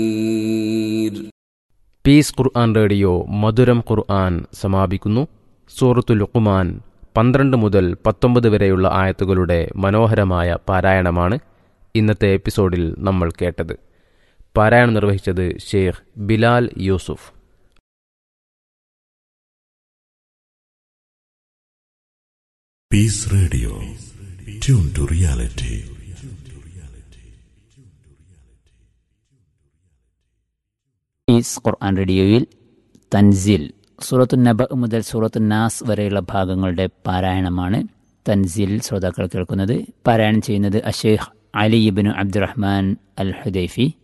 Piece ഖുർആൻ radio മധുരം ഖുർആൻ സമാപിക്കുന്നു. സൂറത്തുൽ ലുഖ്മാൻ 12 മുതൽ 19 വരെയുള്ള ആയത്തുകളുടെ മനോഹരമായ പാരായണമാണ് ഇന്നത്തെ എപ്പിസോഡിൽ നമ്മൾ കേട്ടത്. പാരായണം നിർവഹിച്ചത് Sheikh Bilal Yusuf. Piece radio, tune to reality. Piece ഖുർആൻ റേഡിയോയിൽ തൻസീൽ സൂറത്തു നബ മുതൽ സൂറത്തു നാസ് വരെയുള്ള ഭാഗങ്ങളുടെ പാരായണമാണ് തൻസീൽ ശ്രോതാക്കൾ കേൾക്കുന്നത്. പാരായണം ചെയ്യുന്നത് അഷേഖ് അലി ഇബ്നു അബ്ദുറഹ്മാൻ അൽ ഹുദൈഫി.